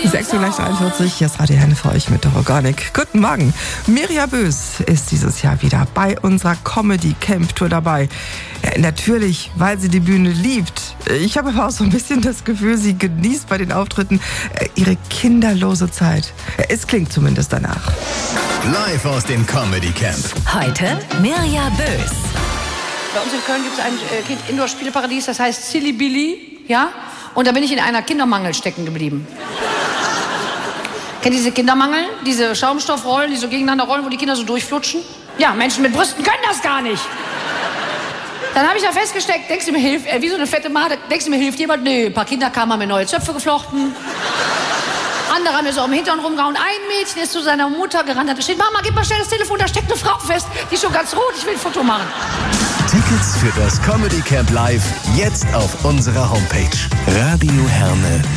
6:41 Uhr, hier ist Radio Herne für euch mit der Organic. Guten Morgen. Mirja Bös ist dieses Jahr wieder bei unserer Comedy Camp Tour dabei. Ja, natürlich, weil sie die Bühne liebt. Ich habe aber auch so ein bisschen das Gefühl, sie genießt bei den Auftritten ihre kinderlose Zeit. Es klingt zumindest danach. Live aus dem Comedy Camp. Heute Mirja Bös. Bei uns in Köln gibt es ein Indoor-Spieleparadies, das heißt Silly Billy, ja? Und da bin ich in einer Kindermangel stecken geblieben. Kennt ihr diese Kindermangel? Diese Schaumstoffrollen, die so gegeneinander rollen, wo die Kinder so durchflutschen? Ja, Menschen mit Brüsten können das gar nicht. Dann habe ich da festgesteckt, denkst du mir hilft, wie so eine fette Made, denkst du mir hilft jemand? Nö, ein paar Kinder kamen, haben mir neue Zöpfe geflochten. Andere haben mir so am Hintern rumgehauen. Ein Mädchen ist zu seiner Mutter gerannt, hat geschrien, Mama, gib mal schnell das Telefon, da steckt eine Frau fest. Die ist schon ganz rot, ich will ein Foto machen. Tickets für das Comedy Camp Live jetzt auf unserer Homepage radioherne.de.